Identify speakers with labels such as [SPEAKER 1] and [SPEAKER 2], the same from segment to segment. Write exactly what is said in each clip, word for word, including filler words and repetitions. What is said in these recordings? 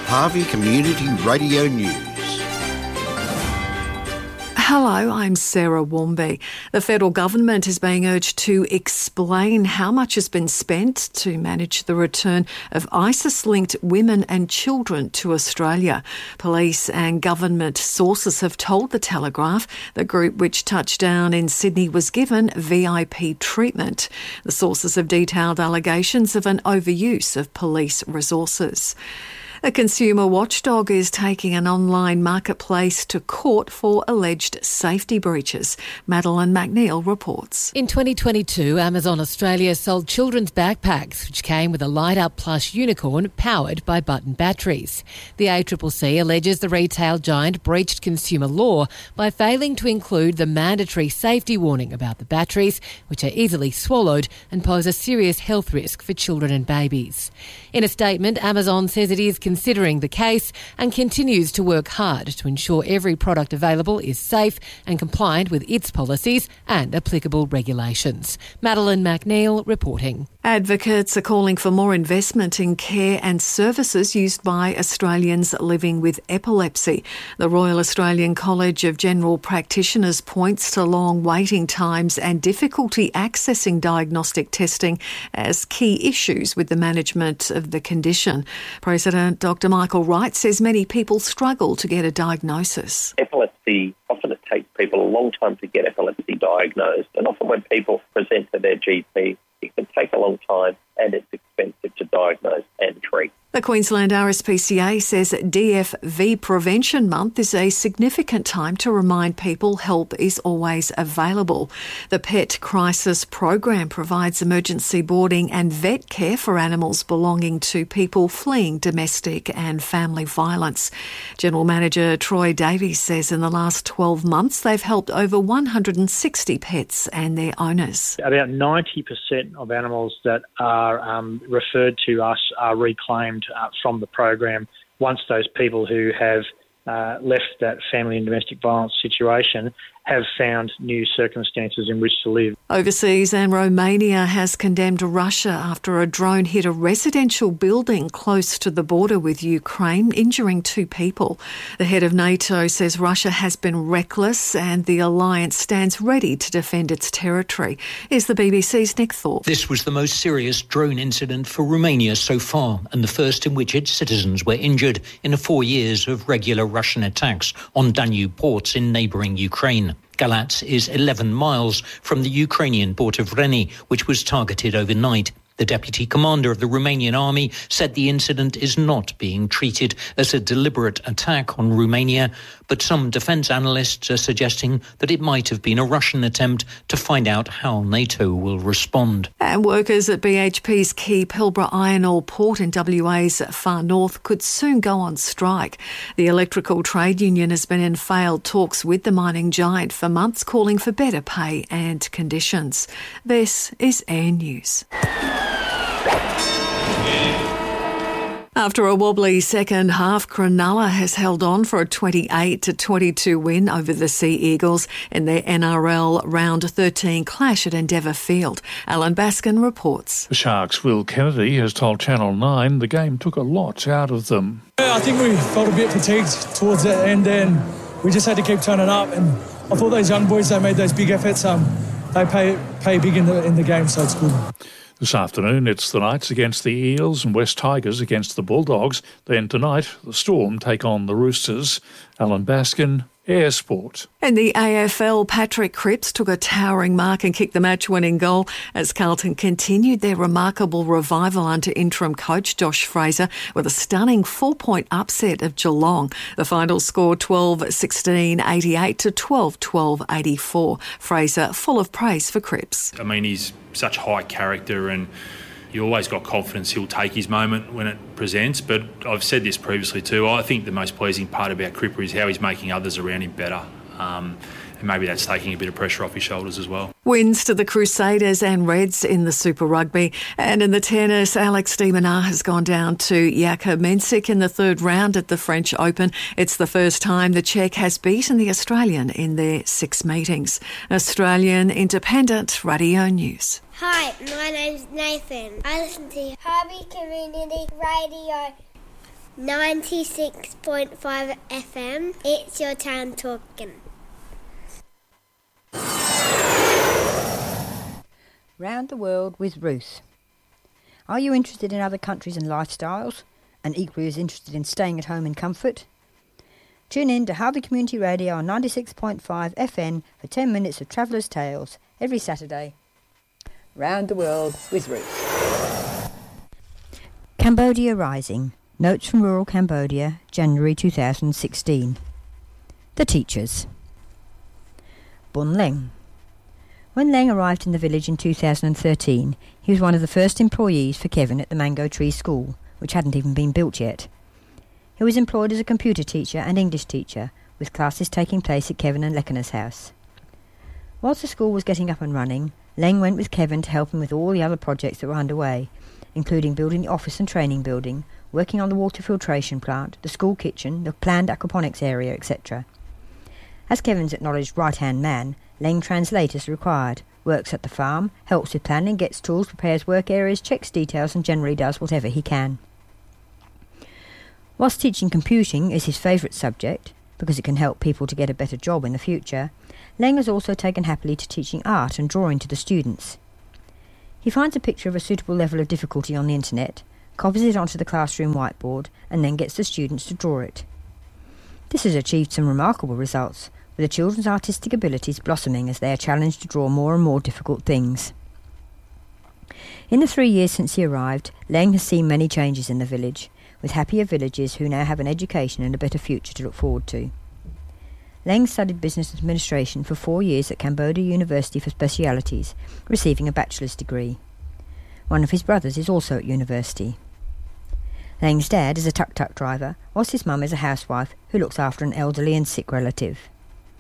[SPEAKER 1] Harvey Community Radio News.
[SPEAKER 2] Hello, I'm Sarah Warmby. The federal government is being urged to explain how much has been spent to manage the return of ISIS-linked women and children to Australia. Police and government sources have told The Telegraph the group which touched down in Sydney was given V I P treatment. The sources have detailed allegations of an overuse of police resources. A consumer watchdog is taking an online marketplace to court for alleged safety breaches. Madeline McNeil reports.
[SPEAKER 3] In twenty twenty-two, Amazon Australia sold children's backpacks, which came with a light-up plush unicorn powered by button batteries. The A C C C alleges the retail giant breached consumer law by failing to include the mandatory safety warning about the batteries, which are easily swallowed and pose a serious health risk for children and babies. In a statement, Amazon says it is considering the case and continues to work hard to ensure every product available is safe and compliant with its policies and applicable regulations. Madeline McNeil reporting.
[SPEAKER 2] Advocates are calling for more investment in care and services used by Australians living with epilepsy. The Royal Australian College of General Practitioners points to long waiting times and difficulty accessing diagnostic testing as key issues with the management of the condition. President Doctor Michael Wright says many people struggle to get a diagnosis.
[SPEAKER 4] Epilepsy, often it takes people a long time to get epilepsy diagnosed, and often when people present to their G P, it can take a long time and it's expensive to diagnose and treat.
[SPEAKER 2] The Queensland R S P C A says D F V Prevention Month is a significant time to remind people help is always available. The Pet Crisis Program provides emergency boarding and vet care for animals belonging to people fleeing domestic and family violence. General Manager Troy Davies says in the last twelve months they've helped over one hundred sixty pets and their owners.
[SPEAKER 5] About ninety percent of animals that are um, referred to us are reclaimed Uh, from the program once those people who have uh, left that family and domestic violence situation have found new circumstances in which to live.
[SPEAKER 2] Overseas, and Romania has condemned Russia after a drone hit a residential building close to the border with Ukraine, injuring two people. The head of NATO says Russia has been reckless and the alliance stands ready to defend its territory. Here's the B B C's Nick Thorpe.
[SPEAKER 6] This was the most serious drone incident for Romania so far, and the first in which its citizens were injured in four years of regular Russian attacks on Danube ports in neighbouring Ukraine. Galatz is eleven miles from the Ukrainian port of Reni, which was targeted overnight. The deputy commander of the Romanian army said the incident is not being treated as a deliberate attack on Romania, but some defence analysts are suggesting that it might have been a Russian attempt to find out how NATO will respond.
[SPEAKER 2] And workers at B H P's key Pilbara iron ore port in W A's far north could soon go on strike. The electrical trade union has been in failed talks with the mining giant for months, calling for better pay and conditions. This is Air News. After a wobbly second half, Cronulla has held on for a twenty-eight to twenty-two win over the Sea Eagles in their N R L Round thirteen clash at Endeavour Field. Alan Baskin reports.
[SPEAKER 7] The Sharks' Will Kennedy has told Channel nine the game took a lot out of them.
[SPEAKER 8] I think we felt a bit fatigued towards the end and we just had to keep turning up, and I thought those young boys that made those big efforts, um, they pay pay big in the in the game, so it's good.
[SPEAKER 7] This afternoon, it's the Knights against the Eels and West Tigers against the Bulldogs. Then tonight, the Storm take on the Roosters. Alan Baskin, Air Sport.
[SPEAKER 2] In the A F L, Patrick Cripps took a towering mark and kicked the match-winning goal as Carlton continued their remarkable revival under interim coach Josh Fraser with a stunning four-point upset of Geelong. The final score twelve sixteen eighty-eight to twelve twelve eighty-four. Fraser full of praise for Cripps.
[SPEAKER 9] I mean, he's such high character and you always got confidence he'll take his moment when it presents, but I've said this previously too, I think the most pleasing part about Cripper is how he's making others around him better. Um, and maybe that's taking a bit of pressure off his shoulders as well.
[SPEAKER 2] Wins to the Crusaders and Reds in the Super Rugby. And in the tennis, Alex de Minaur has gone down to Jakub Mensik in the third round at the French Open. It's the first time the Czech has beaten the Australian in their six meetings. Australian Independent Radio News.
[SPEAKER 10] Hi, my name's Nathan. I listen to Harvey Community Radio ninety-six point five F M. It's your town talking.
[SPEAKER 11] Round the World with Ruth. Are you interested in other countries and lifestyles, and equally as interested in staying at home in comfort? Tune in to Harvey Community Radio on ninety-six point five F M for ten minutes of Traveller's Tales every Saturday. Round the World with Ruth. Cambodia Rising. Notes from Rural Cambodia, January two thousand sixteen. The Teachers. Bun Leng. When Leng arrived in the village in two thousand thirteen, he was one of the first employees for Kevin at the Mango Tree School, which hadn't even been built yet. He was employed as a computer teacher and English teacher, with classes taking place at Kevin and Lekana's house. Whilst the school was getting up and running, Leng went with Kevin to help him with all the other projects that were underway, including building the office and training building, working on the water filtration plant, the school kitchen, the planned aquaponics area, et cetera. As Kevin's acknowledged right-hand man, Leng translates as required, works at the farm, helps with planning, gets tools, prepares work areas, checks details and generally does whatever he can. Whilst teaching computing is his favourite subject, because it can help people to get a better job in the future, Leng has also taken happily to teaching art and drawing to the students. He finds a picture of a suitable level of difficulty on the internet, copies it onto the classroom whiteboard and then gets the students to draw it. This has achieved some remarkable results, with the children's artistic abilities blossoming as they are challenged to draw more and more difficult things. In the three years since he arrived, Leng has seen many changes in the village, with happier villagers who now have an education and a better future to look forward to. Leng studied business administration for four years at Cambodia University for Specialities, receiving a bachelor's degree. One of his brothers is also at university. Leng's dad is a tuk-tuk driver, whilst his mum is a housewife who looks after an elderly and sick relative.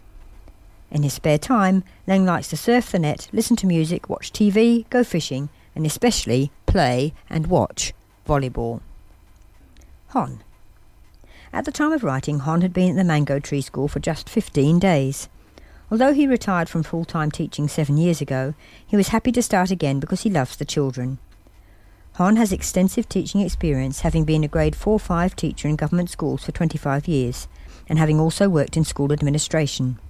[SPEAKER 11] In his spare time, Leng likes to surf the net, listen to music, watch T V, go fishing, and especially play and watch volleyball. Hon. At the time of writing, Hon had been at the Mango Tree School for just fifteen days. Although he retired from full-time teaching seven years ago, he was happy to start again because he loves the children. Hon has extensive teaching experience, having been a grade four five teacher in government schools for twenty-five years, and having also worked in school administration.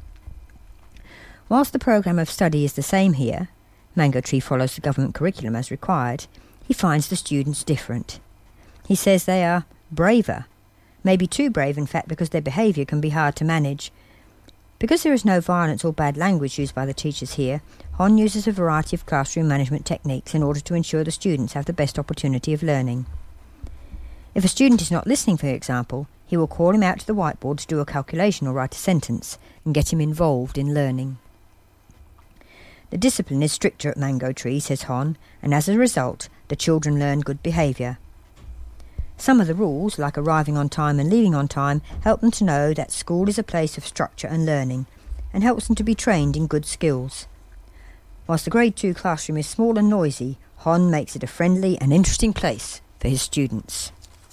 [SPEAKER 11] Whilst the programme of study is the same here, Mango Tree follows the government curriculum as required, he finds the students different. He says they are braver, maybe too brave in fact because their behaviour can be hard to manage. Because there is no violence or bad language used by the teachers here, Hon uses a variety of classroom management techniques in order to ensure the students have the best opportunity of learning. If a student is not listening, for example, he will call him out to the whiteboard to do a calculation or write a sentence and get him involved in learning. The discipline is stricter at Mango Tree, says Hon, and as a result, the children learn good behaviour. Some of the rules, like arriving on time and leaving on time, help them to know that school is a place of structure and learning, and helps them to be trained in good skills. Whilst the grade two classroom is small and noisy, Hon makes it a friendly and interesting place for his students.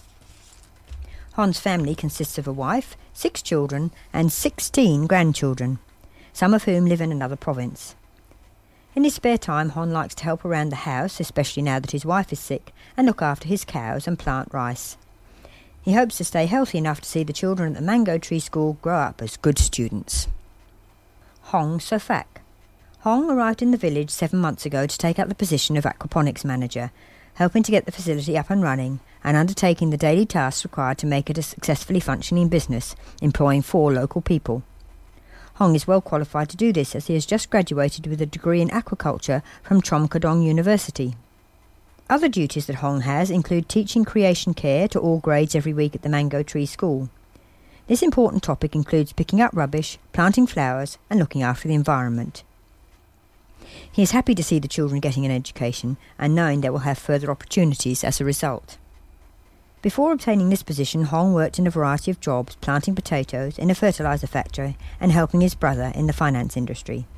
[SPEAKER 11] Hon's family consists of a wife, six children, and sixteen grandchildren, some of whom live in another province. In his spare time, Hon likes to help around the house, especially now that his wife is sick, and look after his cows and plant rice. He hopes to stay healthy enough to see the children at the Mango Tree School grow up as good students. Hong Sofak. Hong arrived in the village seven months ago to take up the position of aquaponics manager, helping to get the facility up and running and undertaking the daily tasks required to make it a successfully functioning business, employing four local people. Hong is well qualified to do this as he has just graduated with a degree in aquaculture from Chom Kadong University. Other duties that Hong has include teaching creation care to all grades every week at the Mango Tree School. This important topic includes picking up rubbish, planting flowers and looking after the environment. He is happy to see the children getting an education and knowing they will have further opportunities as a result. Before obtaining this position, Hong worked in a variety of jobs, planting potatoes in a fertiliser factory and helping his brother in the finance industry.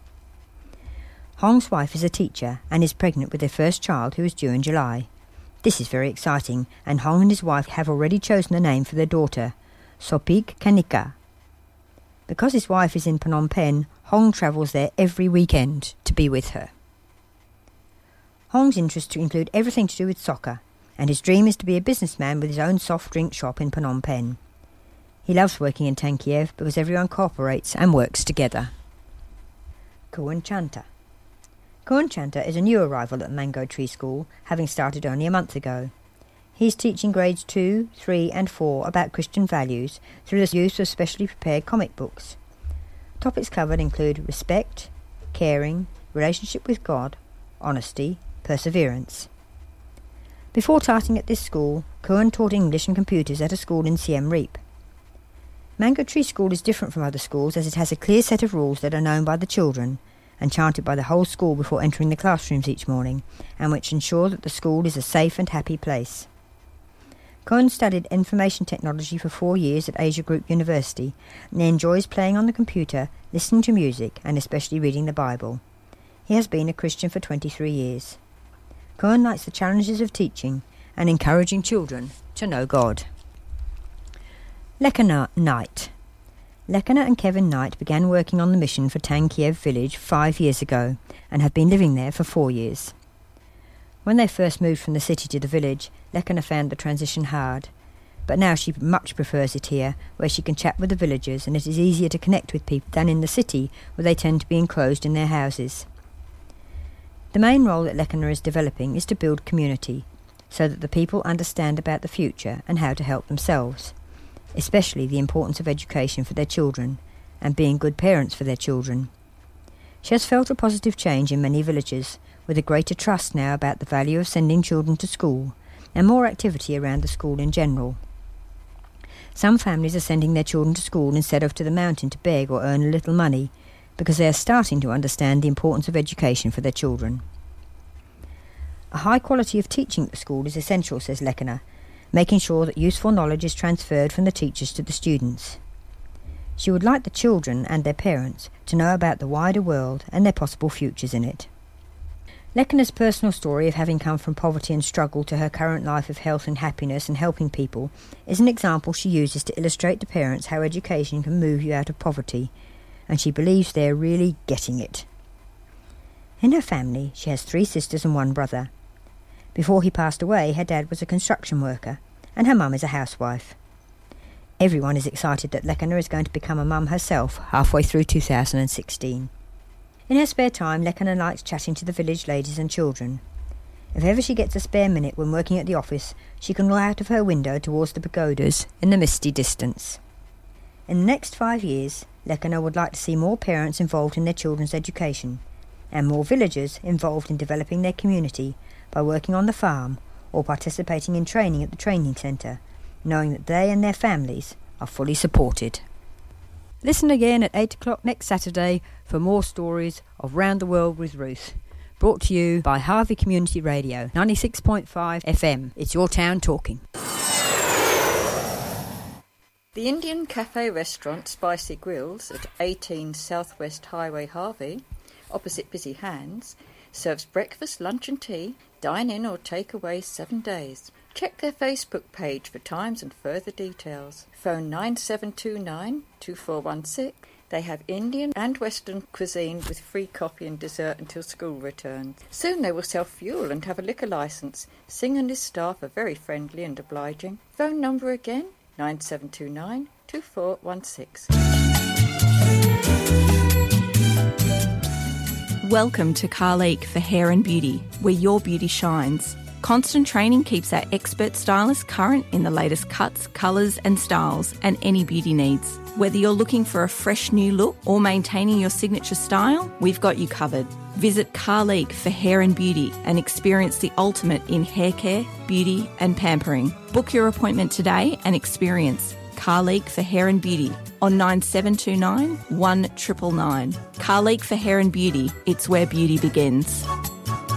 [SPEAKER 11] Hong's wife is a teacher and is pregnant with their first child who is due in July. This is very exciting, and Hong and his wife have already chosen a name for their daughter, Sopik Kanika. Because his wife is in Phnom Penh, Hong travels there every weekend to be with her. Hong's interests include everything to do with soccer. and his dream is to be a businessman with his own soft drink shop in Phnom Penh. He loves working in Tankiev because everyone cooperates and works together. Kuan Chanta. Kuan Chanta is a new arrival at Mango Tree School, having started only a month ago. He's teaching grades two, three and four about Christian values through the use of specially prepared comic books. Topics covered include respect, caring, relationship with God, honesty, perseverance. Before starting at this school, Kuan taught English and computers at a school in Siem Reap. Mango Tree School is different from other schools as it has a clear set of rules that are known by the children and chanted by the whole school before entering the classrooms each morning, and which ensure that the school is a safe and happy place. Kuan studied information technology for four years at Asia Group University and enjoys playing on the computer, listening to music and especially reading the Bible. He has been a Christian for twenty-three years. Kuan likes the challenges of teaching and encouraging children to know God. Lekana Knight. Lekana and Kevin Knight began working on the mission for Tankiev village five years ago and have been living there for four years. When they first moved from the city to the village, Lekana found the transition hard, but now she much prefers it here, where she can chat with the villagers and it is easier to connect with people than in the city, where they tend to be enclosed in their houses. The main role that Lekana is developing is to build community, so that the people understand about the future and how to help themselves, especially the importance of education for their children and being good parents for their children. She has felt a positive change in many villages, with a greater trust now about the value of sending children to school, and more activity around the school in general. Some families are sending their children to school instead of to the mountain to beg or earn a little money, because they are starting to understand the importance of education for their children. A high quality of teaching at the school is essential, says Lekana, making sure that useful knowledge is transferred from the teachers to the students. She would like the children and their parents to know about the wider world and their possible futures in it. Lekana's personal story of having come from poverty and struggle to her current life of health and happiness and helping people is an example she uses to illustrate to parents how education can move you out of poverty, and she believes they are really getting it. In her family, she has three sisters and one brother. Before he passed away, her dad was a construction worker, and her mum is a housewife. Everyone is excited that Lekana is going to become a mum herself halfway through two thousand sixteen. In her spare time, Lekana likes chatting to the village ladies and children. If ever she gets a spare minute when working at the office, she can look out of her window towards the pagodas in the misty distance. In the next five years, Lekana would like to see more parents involved in their children's education, and more villagers involved in developing their community by working on the farm or participating in training at the training centre, knowing that they and their families are fully supported. Listen again at eight o'clock next Saturday for more stories of Round the World with Ruth. Brought to you by Harvey Community Radio, ninety-six point five F M. It's your town talking.
[SPEAKER 12] The Indian cafe restaurant Spicy Grills at eighteen South West Highway, Harvey, opposite Busy Hands, serves breakfast, lunch and tea, dine-in or take-away seven days. Check their Facebook page for times and further details. Phone nine seven two nine, two four one six. They have Indian and Western cuisine with free coffee and dessert until school returns. Soon they will sell fuel and have a liquor licence. Singh and his staff are very friendly and obliging. Phone number again, nine seven two nine, two four one six.
[SPEAKER 13] Welcome to Carleek for Hair and Beauty, where your beauty shines. Constant training keeps our expert stylists current in the latest cuts, colours and styles and any beauty needs. Whether you're looking for a fresh new look or maintaining your signature style, we've got you covered. Visit Carleek for Hair and Beauty and experience the ultimate in hair care, beauty and pampering. Book your appointment today and experience Carleek for Hair and Beauty on nine seven two nine, one nine nine nine. Carleek for Hair and Beauty, it's where beauty begins.